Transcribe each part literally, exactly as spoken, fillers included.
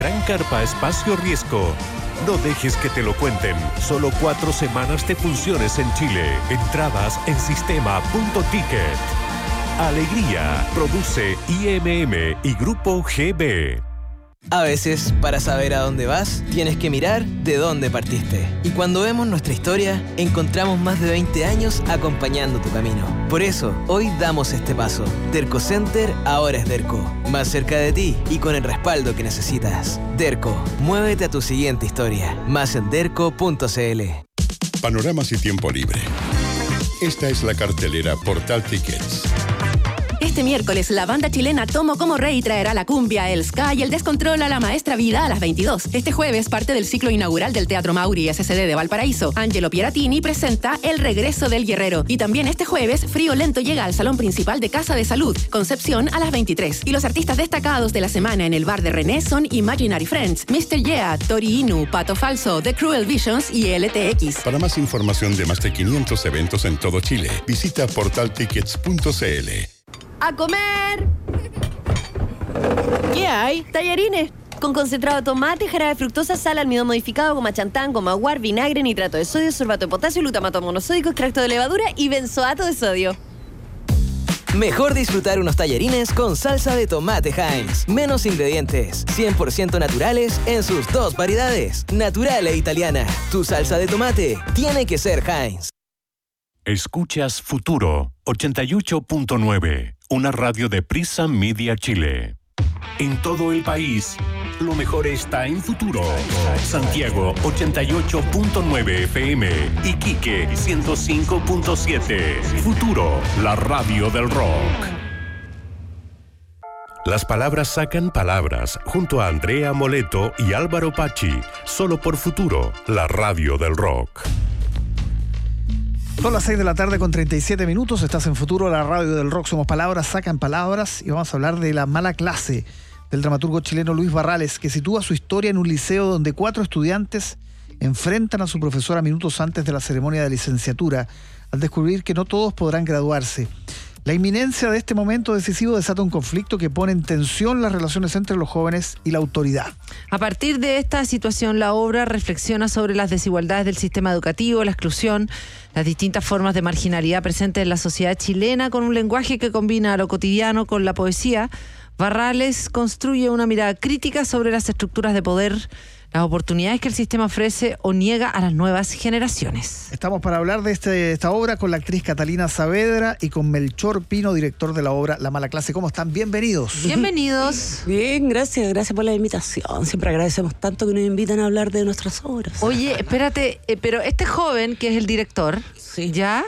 Gran Carpa Espacio Riesgo. No dejes que te lo cuenten. Solo cuatro semanas de funciones en Chile. Entradas en sistema punto ticket. Alegría. Produce I M M y Grupo G B. A veces, para saber a dónde vas, tienes que mirar de dónde partiste. Y cuando vemos nuestra historia, encontramos más de veinte años acompañando tu camino. Por eso, hoy damos este paso. Derco Center ahora es Derco. Más cerca de ti y con el respaldo que necesitas. Derco, muévete a tu siguiente historia. Más en derco punto c l. Panoramas y tiempo libre. Esta es la cartelera Portal Tickets. Este miércoles, la banda chilena Tomo como Rey traerá la cumbia, el ska y el descontrol a la Maestra Vida a las veintidós. Este jueves, parte del ciclo inaugural del Teatro Mauri S C D de Valparaíso. Angelo Pieratini presenta El regreso del guerrero. Y también este jueves, Frío Lento llega al salón principal de Casa de Salud, Concepción, a las veintitrés. Y los artistas destacados de la semana en el bar de René son Imaginary Friends, mister Yeah, Tori Inu, Pato Falso, The Cruel Visions y L T X. Para más información de más de quinientos eventos en todo Chile, visita portal tickets punto c l. ¡A comer! ¿Qué hay? Tallarines. Con concentrado de tomate, jarabe de fructosa, sal, almidón modificado, goma chantán, goma guar, vinagre, nitrato de sodio, sorbato de potasio, glutamato monosódico, extracto de levadura y benzoato de sodio. Mejor disfrutar unos tallarines con salsa de tomate Heinz. Menos ingredientes, cien por ciento naturales en sus dos variedades, natural e italiana. Tu salsa de tomate tiene que ser Heinz. Escuchas Futuro ochenta y ocho punto nueve, una radio de Prisa Media Chile. En todo el país, lo mejor está en Futuro. Santiago ochenta y ocho punto nueve F M, Iquique ciento cinco punto siete. Futuro, la radio del rock. Las palabras sacan palabras, junto a Andrea Moleto y Álvaro Pachi, solo por Futuro, la radio del rock. Son las seis de la tarde con treinta y siete minutos, estás en Futuro, la radio del rock. Somos palabras, sacan palabras, y vamos a hablar de La mala clase del dramaturgo chileno Luis Barrales, que sitúa su historia en un liceo donde cuatro estudiantes enfrentan a su profesora minutos antes de la ceremonia de licenciatura, al descubrir que no todos podrán graduarse. La inminencia de este momento decisivo desata un conflicto que pone en tensión las relaciones entre los jóvenes y la autoridad. A partir de esta situación, la obra reflexiona sobre las desigualdades del sistema educativo, la exclusión, las distintas formas de marginalidad presentes en la sociedad chilena, con un lenguaje que combina lo cotidiano con la poesía. Barrales construye una mirada crítica sobre las estructuras de poder, las oportunidades que el sistema ofrece o niega a las nuevas generaciones. Estamos para hablar de este, esta obra con la actriz Catalina Saavedra y con Melchor Pino, director de la obra La mala clase. ¿Cómo están? Bienvenidos. Bienvenidos. Bien, gracias, gracias por la invitación. Siempre agradecemos tanto que nos invitan a hablar de nuestras obras. Oye, espérate, eh, pero este joven, que es el director, sí. ¿ya?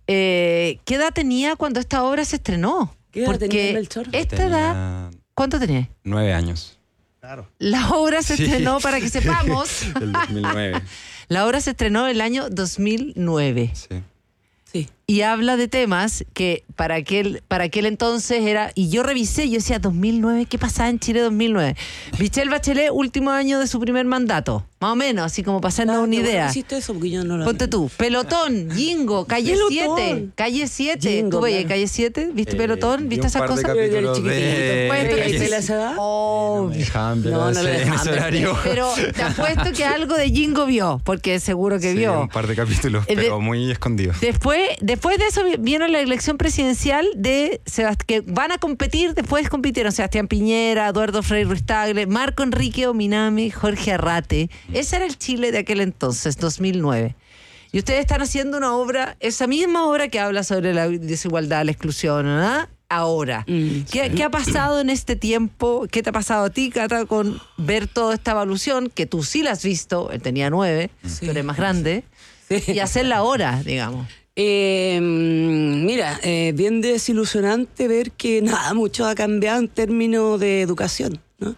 Eh, ¿Qué edad tenía cuando esta obra se estrenó? ¿Qué edad Porque tenía Melchor? Esta tenía edad, ¿cuánto tenía? Nueve años. Claro. La obra se Sí. estrenó, para que sepamos. Del dos mil nueve. La obra se estrenó el año dos mil nueve. Sí. Sí. Y habla de temas que para aquel, para aquel entonces era... Y yo revisé, yo decía, dos mil nueve, ¿qué pasaba en Chile dos mil nueve? Michelle Bachelet, último año de su primer mandato. Más o menos, así como para hacernos Ah, una qué bueno idea. que hiciste eso, porque yo no lo Ponte tú, Pelotón, Jingo, Calle Pelotón. siete, Calle siete. Jingo, ¿Tú veías claro. Calle siete? ¿Viste Eh, Pelotón? vi ¿Viste un esas par de cosas? capítulos Yo era de- Pues, chiquitito. esto- ¿Veías esa edad? Oh, No me dejaban ver No, no le ese- dejaban ese ver. horario. pero te apuesto que algo de Jingo vio, porque seguro que Sí, vio. un par de capítulos, Eh, de- pero muy escondidos. Después, después de eso vi- vino la elección presidencial de Sebast- que van a competir, después compitieron Sebastián Piñera, Eduardo Frei Ruiz Tagle, Marco Enrique Ominami, Jorge Arrate. Ese era el Chile de aquel entonces, dos mil nueve. Y ustedes están haciendo una obra, esa misma obra que habla sobre la desigualdad, la exclusión, ¿verdad? Ahora. Mm, ¿Qué, ¿Qué ha pasado en este tiempo? ¿Qué te ha pasado a ti, Cata, con ver toda esta evolución? Que tú sí la has visto, él tenía nueve, Sí. tú eres más grande, Sí. y hacerla ahora, digamos. Eh, mira, eh, bien desilusionante ver que nada, mucho ha cambiado en términos de educación, ¿no?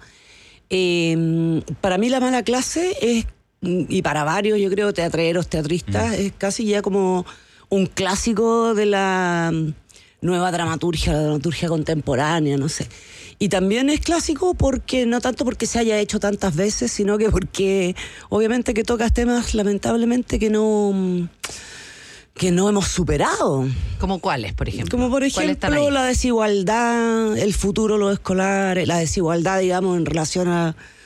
Eh, para mí La mala clase es, y para varios, yo creo, teatreros, teatristas, es casi ya como un clásico de la nueva dramaturgia, la dramaturgia contemporánea, no sé. Y también es clásico porque, no tanto porque se haya hecho tantas veces, sino que porque obviamente que tocas temas lamentablemente que no... que no hemos superado. ¿Como cuáles, por ejemplo? Como por ¿Cuáles están ejemplo ahí? la desigualdad, el futuro de los escolares, la desigualdad, digamos, en relación a,